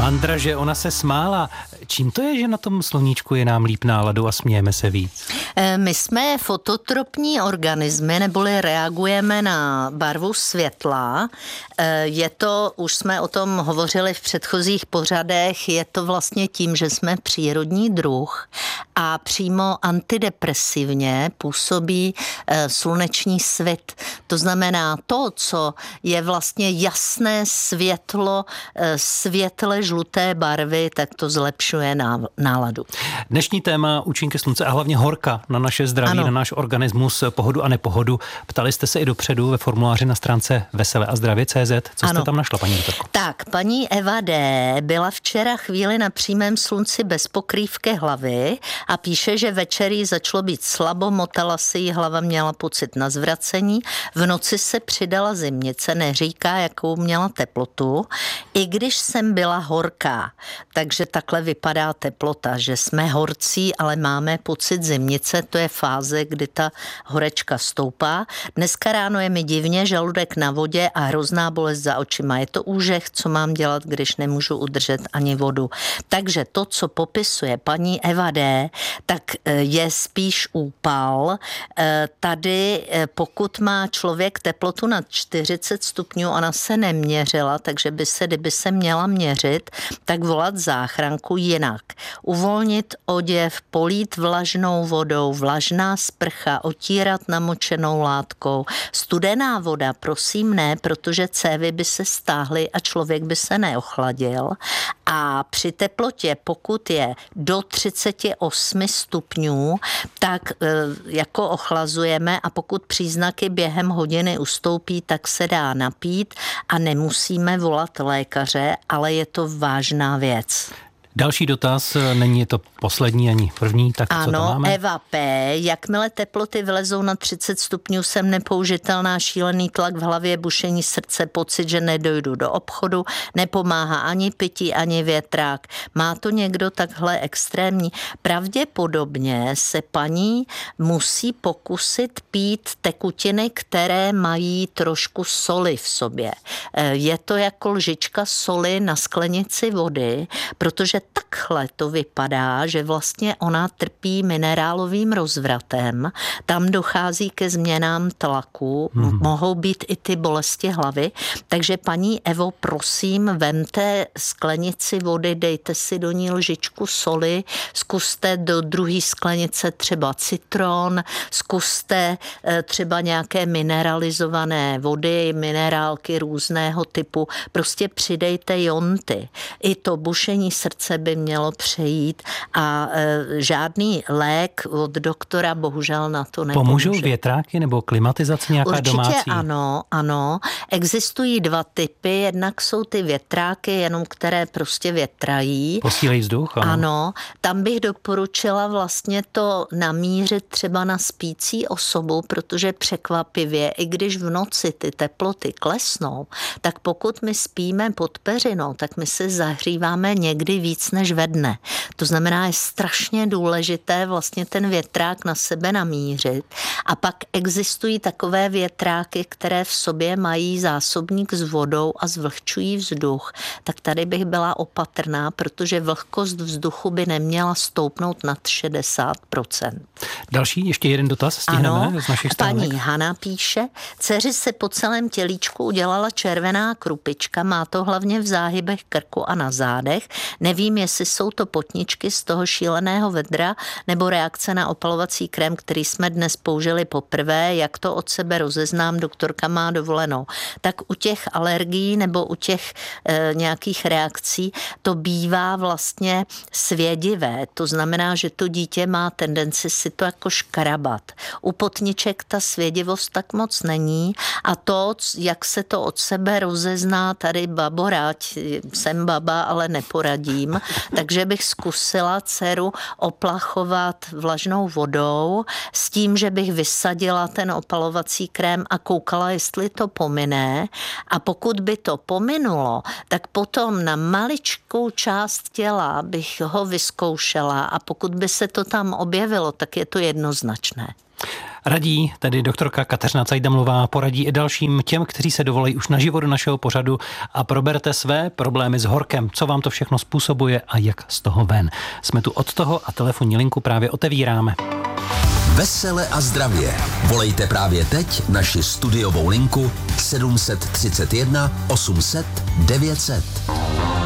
Mandra, že ona se smála. Čím to je, že na tom sluníčku je nám líp náladu a smějeme se víc? My jsme fototropní organismy, neboli reagujeme na barvu světla. Je to, už jsme o tom hovořili v předchozích pořadech, je to vlastně tím, že jsme přírodní druh a přímo antidepresivně působí sluneční svit. To znamená to, co je vlastně jasné světlo, světle žluté barvy, tak to zlepšuje náladu. Dnešní téma účinky slunce a hlavně horka na naše zdraví, ano, na náš organismus, pohodu a nepohodu. Ptali jste se i dopředu ve formuláři na stránce veseleazdravě.cz. Co jste tam našla, paní doktorko? Tak, paní Eva D. byla včera chvíli na přímém slunci bez pokrývky hlavy a píše, že večer jí začalo být slabo, motala si jí hlava, měla pocit na zvracení. V noci se přidala zimnice, neříká, jakou měla teplotu, i když jsem byla horká. Takže takhle vypadá teplota, že jsme horcí, ale máme pocit zimnice, to je fáze, kdy ta horečka stoupá. Dneska ráno je mi divně, žaludek na vodě a hrozná bolest za očima. Je to úžeh, co mám dělat, když nemůžu udržet ani vodu. Takže to, co popisuje paní Eva D., tak je spíš úpal. Tady, pokud má člověk teplotu nad 40 stupňů, ona se neměřila, takže kdyby se měla měřit, tak volat záchranku jinak. Uvolnit oděv, polít vlažnou vodou, vlažná sprcha, otírat namočenou látkou. Studená voda, prosím ne, protože cévy by se stáhly a člověk by se neochladil. A při teplotě, pokud je do 38 stupňů, tak jako ochlazujeme a pokud příznaky během hodiny ustoupí, tak se dá napít a nemusíme volat lékaře, ale je to vážná věc. Další dotaz, není to poslední ani první, tak ano, co to máme? Eva P. Jakmile teploty vylezou na 30 stupňů, jsem nepoužitelná, šílený tlak v hlavě, bušení srdce, pocit, že nedojdu do obchodu, nepomáhá ani pití, ani větrák. Má to někdo takhle extrémní? Pravděpodobně se paní musí pokusit pít tekutiny, které mají trošku soli v sobě. Je to jako lžička soli na sklenici vody, protože takhle to vypadá, že vlastně ona trpí minerálovým rozvratem, tam dochází ke změnám tlaku, mohou být i ty bolesti hlavy, takže paní Evo, prosím, vemte sklenici vody, dejte si do ní lžičku soli, zkuste do druhé sklenice třeba citron, zkuste třeba nějaké mineralizované vody, minerálky různého typu, prostě přidejte jonty. I to bušení srdce by mělo přejít a žádný lék od doktora bohužel na to nepomůže. Pomůžou větráky nebo klimatizace nějaká určitě domácí? Určitě ano. Existují dva typy. Jednak jsou ty větráky, jenom které prostě větrají. Posílejí vzduch? Ano. Tam bych doporučila vlastně to namířit třeba na spící osobu, protože překvapivě, i když v noci ty teploty klesnou, tak pokud my spíme pod peřinou, tak my se zahříváme někdy víc než ve dne. To znamená, je strašně důležité vlastně ten větrák na sebe namířit. A pak existují takové větráky, které v sobě mají zásobník s vodou a zvlhčují vzduch. Tak tady bych byla opatrná, protože vlhkost vzduchu by neměla stoupnout nad 60%. Další, ještě jeden dotaz stihneme z našich stránek. Paní Hana píše, dceři se po celém tělíčku udělala červená krupička, má to hlavně v záhybech krku a na zádech. Nevím, jestli jsou to potničky z toho šíleného vedra nebo reakce na opalovací krém, který jsme dnes použili poprvé. Jak to od sebe rozeznám, doktorka má dovolenou. Tak u těch alergií nebo u těch nějakých reakcí to bývá vlastně svědivé. To znamená, že to dítě má tendenci si to jako škrabat. U potniček ta svědivost tak moc není a to, jak se to od sebe rozezná, tady babo, rád jsem baba, ale neporadím, takže bych zkusila dceru oplachovat vlažnou vodou s tím, že bych vysadila ten opalovací krém a koukala, jestli to pomine. A pokud by to pominulo, tak potom na maličkou část těla bych ho vyzkoušela a pokud by se to tam objevilo, tak je to jednoznačné. Radí tedy doktorka Kateřina Cajdamová, poradí i dalším těm, kteří se dovolají už naživo do našeho pořadu a proberte své problémy s horkem, co vám to všechno způsobuje a jak z toho ven. Jsme tu od toho a telefonní linku právě otevíráme. Vesele a zdravě. Volejte právě teď naši studiovou linku 731 800 900.